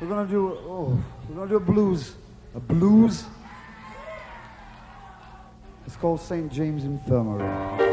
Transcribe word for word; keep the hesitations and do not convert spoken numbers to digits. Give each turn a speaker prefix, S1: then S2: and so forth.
S1: We're gonna do, oh, we're gonna do a blues. A blues? It's called Saint James Infirmary.